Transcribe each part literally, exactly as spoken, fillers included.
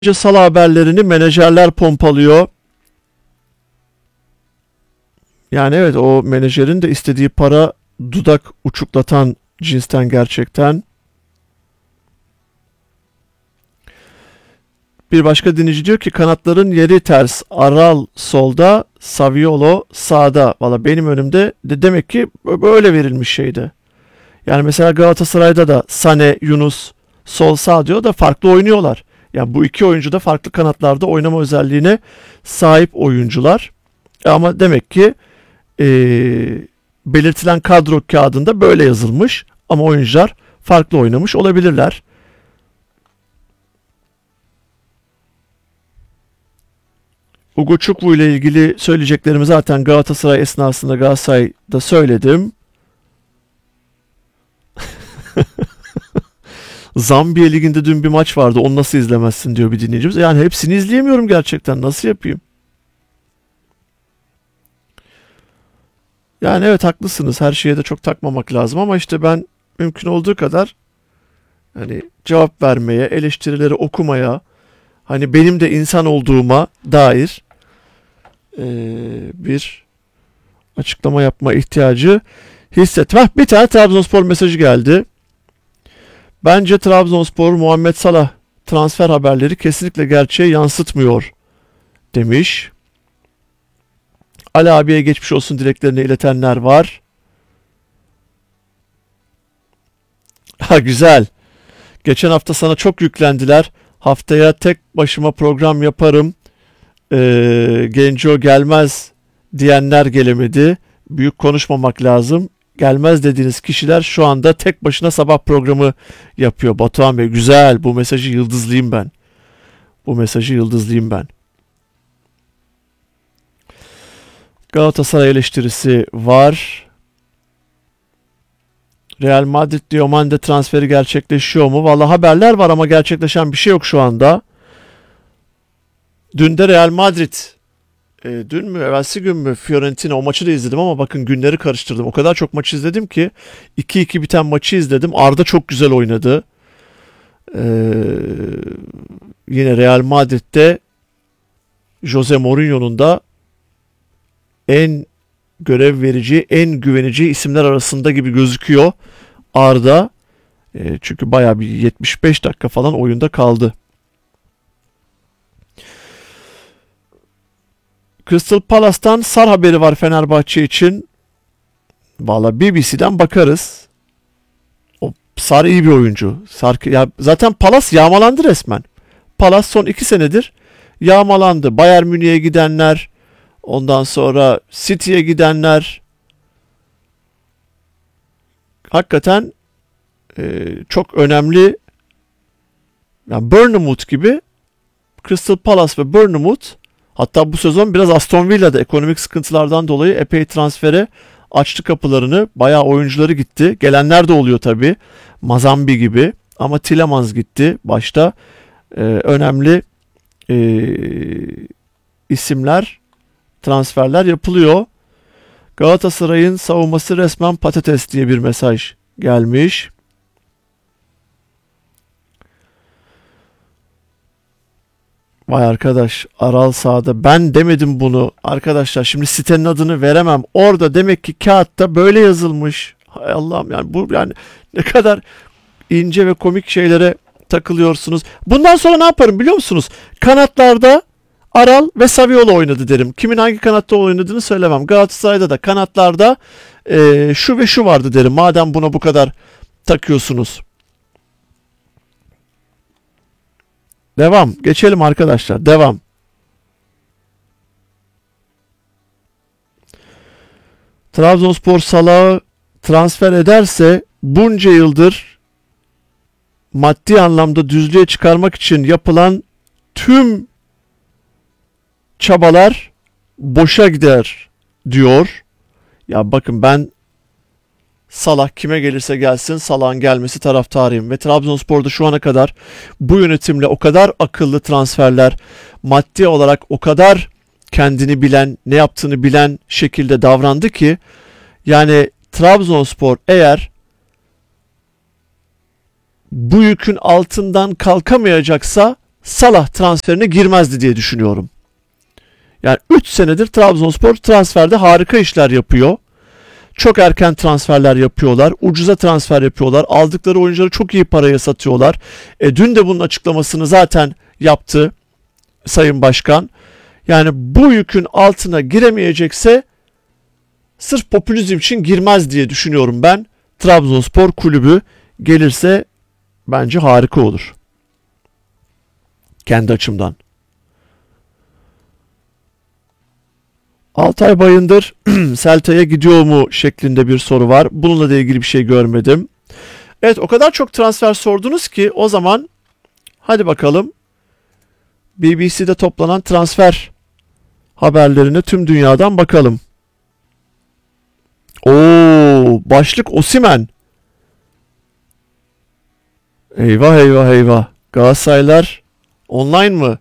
Salah haberlerini menajerler pompalıyor. Yani evet, o menajerin de istediği para dudak uçuklatan cinsten gerçekten. Bir başka dinleyici diyor ki kanatların yeri ters. Aral solda, Saviolo sağda. Valla benim önümde de demek ki böyle verilmiş şeydi. Yani mesela Galatasaray'da da Sane, Yunus sol sağ diyor da farklı oynuyorlar. Yani bu iki oyuncu da farklı kanatlarda oynama özelliğine sahip oyuncular. Ama demek ki ee, belirtilen kadro kağıdında böyle yazılmış. Ama oyuncular farklı oynamış olabilirler. Ugo Çukwu ile ilgili söyleyeceklerimi zaten Galatasaray esnasında Galatasaray'da söyledim. Zambiya Ligi'nde dün bir maç vardı. Onu nasıl izlemezsin diyor bir dinleyicimiz. Yani hepsini izleyemiyorum gerçekten. Nasıl yapayım? Yani evet, haklısınız. Her şeye de çok takmamak lazım ama işte ben mümkün olduğu kadar hani cevap vermeye, eleştirileri okumaya, hani benim de insan olduğuma dair ee, bir açıklama yapma ihtiyacı hissettim. Heh, bir tane Trabzonspor mesajı geldi. Bence Trabzonspor Muhammed Salah transfer haberleri kesinlikle gerçeği yansıtmıyor demiş. Ali abiye geçmiş olsun dileklerini iletenler var. Ha, güzel. Geçen hafta sana çok yüklendiler. Haftaya tek başıma program yaparım. Ee, Genco gelmez diyenler gelemedi. Büyük konuşmamak lazım. Gelmez dediğiniz kişiler şu anda tek başına sabah programı yapıyor. Batuhan Bey, güzel. Bu mesajı yıldızlayayım ben. Bu mesajı yıldızlayayım ben. Galatasaray eleştirisi var. Real Madrid diyor Mane transferi gerçekleşiyor mu? Vallahi haberler var ama gerçekleşen bir şey yok şu anda. Dün de Real Madrid e, dün mü evvelsi gün mü Fiorentina, o maçı da izledim ama bakın günleri karıştırdım. O kadar çok maç izledim ki iki iki biten maçı izledim. Arda çok güzel oynadı. Ee, yine Real Madrid'de Jose Mourinho'nun da en görev verici, en güvenici isimler arasında gibi gözüküyor Arda. E, çünkü bayağı bir yetmiş beş dakika falan oyunda kaldı. Crystal Palace'tan Sar haberi var Fenerbahçe için. Valla B B C'den bakarız. O Sar iyi bir oyuncu. Sar, ya zaten Palace yağmalandı resmen. Palace son iki senedir yağmalandı. Bayern Münih'e gidenler, ondan sonra City'ye gidenler, hakikaten e, çok önemli. Yani Bournemouth gibi, Crystal Palace ve Bournemouth, hatta bu sezon biraz Aston Villa'da ekonomik sıkıntılardan dolayı epey transfere açtı kapılarını. Bayağı oyuncuları gitti. Gelenler de oluyor tabii. Mazambi gibi. Ama Tielemans gitti başta. Ee, önemli e, isimler, transferler yapılıyor. Galatasaray'ın savunması resmen patates diye bir mesaj gelmiş. Vay arkadaş, Aral sağda. Ben demedim bunu arkadaşlar. Şimdi sitenin adını veremem. Orada demek ki kağıtta böyle yazılmış. Hay Allah'ım, yani bu yani ne kadar ince ve komik şeylere takılıyorsunuz. Bundan sonra ne yaparım biliyor musunuz? Kanatlarda Aral ve Saviolo oynadı derim. Kimin hangi kanatta oynadığını söylemem. Galatasaray'da da kanatlarda e, şu ve şu vardı derim. Madem buna bu kadar takıyorsunuz. Devam. Geçelim arkadaşlar. Devam. Trabzonspor Salah'ı transfer ederse bunca yıldır maddi anlamda düzlüğe çıkarmak için yapılan tüm çabalar boşa gider diyor. Ya bakın, ben Salah kime gelirse gelsin Salah'ın gelmesi taraftarıyım. Ve Trabzonspor'da şu ana kadar bu yönetimle o kadar akıllı transferler, maddi olarak o kadar kendini bilen, ne yaptığını bilen şekilde davrandı ki, yani Trabzonspor eğer bu yükün altından kalkamayacaksa Salah transferine girmezdi diye düşünüyorum. Yani üç senedir Trabzonspor transferde harika işler yapıyor. Çok erken transferler yapıyorlar. Ucuza transfer yapıyorlar. Aldıkları oyuncuları çok iyi paraya satıyorlar. E, dün de bunun açıklamasını zaten yaptı Sayın Başkan. Yani bu yükün altına giremeyecekse sırf popülizm için girmez diye düşünüyorum ben. Trabzonspor kulübü gelirse bence harika olur. Kendi açımdan. Altay Bayındır Celta'ya gidiyor mu şeklinde bir soru var. Bununla da ilgili bir şey görmedim. Evet, o kadar çok transfer sordunuz ki o zaman hadi bakalım B B C'de toplanan transfer haberlerine tüm dünyadan bakalım. Oo, başlık Osimhen. Eyvah eyvah eyvah. Galatasaraylar online mı?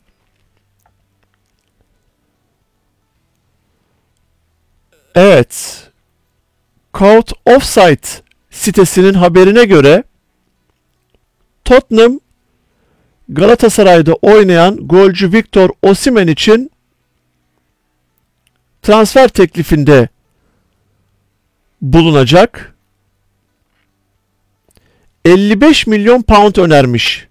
Evet. Court Offside sitesinin haberine göre Tottenham Galatasaray'da oynayan golcü Victor Osimhen için transfer teklifinde bulunacak. elli beş milyon pound önermiş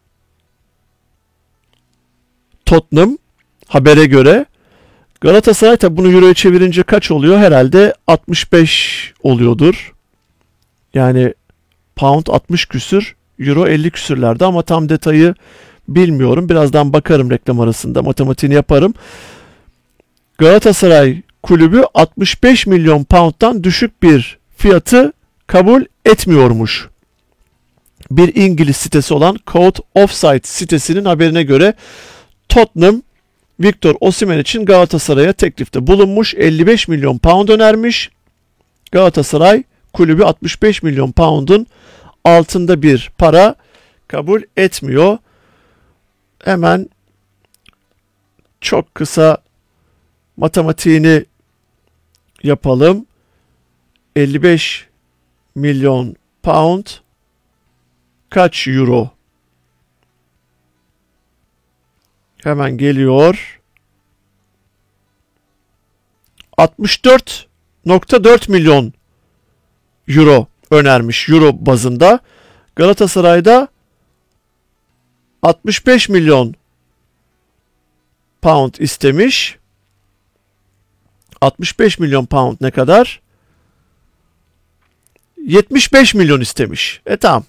Tottenham habere göre. Galatasaray tabi bunu euroya çevirince kaç oluyor? Herhalde altmış beş oluyordur. Yani pound altmış küsür, euro elli küsürlerde ama tam detayı bilmiyorum. Birazdan bakarım, reklam arasında matematiğini yaparım. Galatasaray kulübü altmış beş milyon pound'dan düşük bir fiyatı kabul etmiyormuş. Bir İngiliz sitesi olan Court Offside sitesinin haberine göre Tottenham Victor Osimhen için Galatasaray'a teklifte bulunmuş. elli beş milyon pound önermiş. Galatasaray kulübü altmış beş milyon pound'un altında bir para kabul etmiyor. Hemen çok kısa matematiğini yapalım. elli beş milyon pound kaç euro? Hemen geliyor. altmış dört nokta dört milyon euro önermiş euro bazında. Galatasaray'da altmış beş milyon pound istemiş. altmış beş milyon pound ne kadar? yetmiş beş milyon istemiş. E tamam.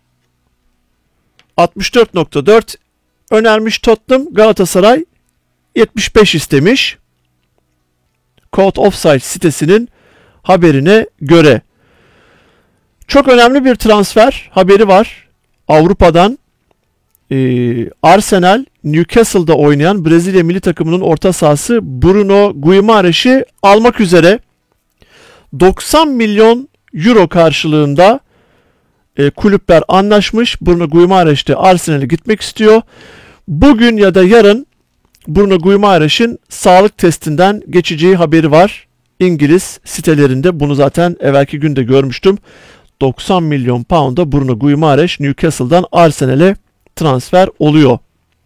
altmış dört nokta dört önermiş Tottenham, Galatasaray yetmiş beş istemiş. Court Offside sitesinin haberine göre. Çok önemli bir transfer haberi var. Avrupa'dan e, Arsenal, Newcastle'da oynayan Brezilya milli takımının orta sahası Bruno Guimarães'i almak üzere doksan milyon euro karşılığında e, kulüpler anlaşmış. Bruno Guimarães de Arsenal'e gitmek istiyor. Bugün ya da yarın Bruno Guimarães'in sağlık testinden geçeceği haberi var. İngiliz sitelerinde bunu zaten evvelki günde görmüştüm. doksan milyon pound'a Bruno Guimarães Newcastle'dan Arsenal'e transfer oluyor.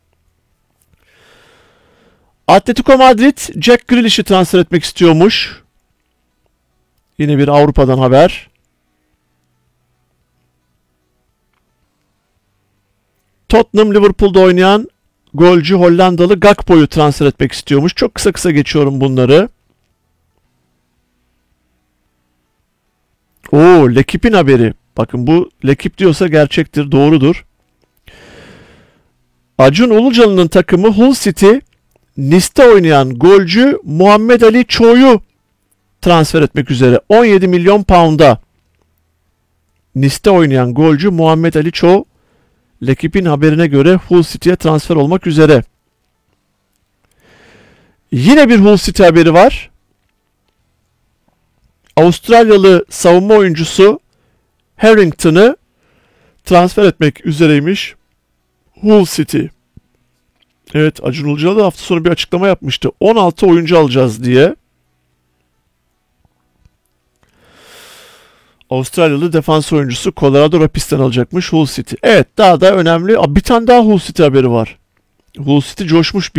Atletico Madrid Jack Grealish'i transfer etmek istiyormuş. Yine bir Avrupa'dan haber. Tottenham Liverpool'da oynayan golcü Hollandalı Gakpo'yu transfer etmek istiyormuş. Çok kısa kısa geçiyorum bunları. Oo, L'Equipe'in haberi. Bakın bu L'Equipe diyorsa gerçektir, doğrudur. Acun Ilıcalı'nın takımı Hull City, Nice'te oynayan golcü Muhammed Ali Çoğ'u transfer etmek üzere. on yedi milyon pound'a. Nice'te oynayan golcü Muhammed Ali Çoğ, L'Equipe'in haberine göre Hull City'ye transfer olmak üzere. Yine bir Hull City haberi var. Avustralyalı savunma oyuncusu Harrington'ı transfer etmek üzereymiş Hull City. Evet, Acun Ilıcalı da hafta sonu bir açıklama yapmıştı. on altı oyuncu alacağız diye. Avustralyalı defans oyuncusu Colorado Rapids'ten alacakmış Hull City. Evet, daha da önemli. Bir tane daha Hull City haberi var. Hull City coşmuş